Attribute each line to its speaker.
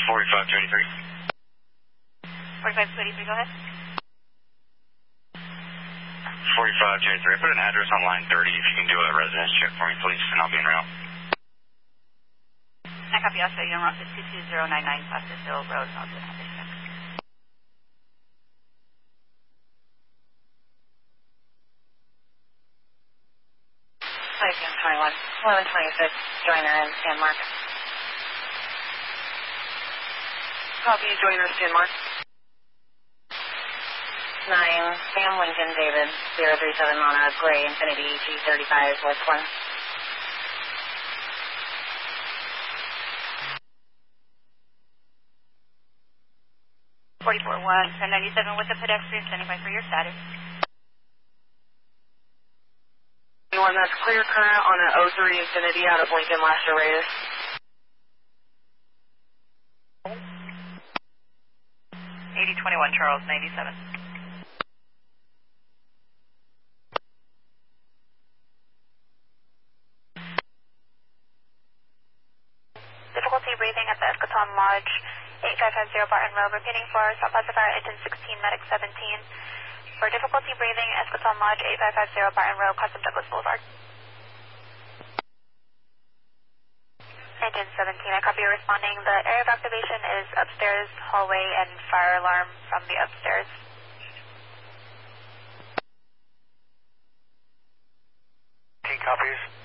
Speaker 1: 4523.
Speaker 2: 4523, go ahead.
Speaker 1: 4523. I put an address on line 30 if you can do a residence check for me, please, and I'll be en route.
Speaker 2: I copy. I'll show you en route to 22099 Foster Hill Road. I'll do an address check.
Speaker 3: Lycan 21, 1126, Joiner and San Mark. Copy, Joiner, San Mark. 9, Sam Lincoln, David, 037 Mona, Gray, Infinity, G35, West 1.
Speaker 2: 44-1, 1097 with the pedestrian, standing by for your status.
Speaker 3: Anyone that's clear current on an 03 Infinity out of Lincoln, Lasher Radius.
Speaker 2: 8021 Charles, 97.
Speaker 4: Difficulty breathing at the Eschaton Lodge, 8550 Barton Road, repeating for South Pacifier engine 16, medic 17. For difficulty breathing, Eschaton Lodge, 8550 Barton Road, Custom Douglas Boulevard. Engine 17, I copy you responding. The area of activation is upstairs, hallway, and fire alarm from the upstairs.
Speaker 1: T copies.